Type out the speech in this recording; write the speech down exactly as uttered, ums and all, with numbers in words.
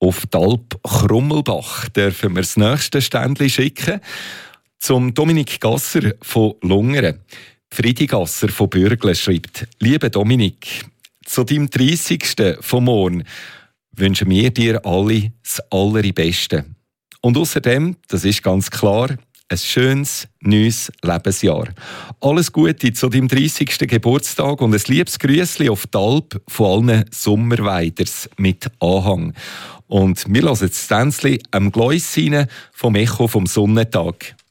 Auf die Alp Krummelbach dürfen wir das nächste Ständchen schicken zum Dominik Gasser von Lungern. Friedi Gasser von Bürgle schreibt: Lieber Dominik, zu deinem dreißigsten vom Morgen wünschen wir dir alle das Allerbeste. Und außerdem, das ist ganz klar, ein schönes, neues Lebensjahr. Alles Gute zu deinem dreißigsten Geburtstag und ein liebes Grüßli auf die Alp von allen Sommerweiders mit Anhang. Und wir hören das Tänzli am Gleis rein vom Echo vom Sonnentag.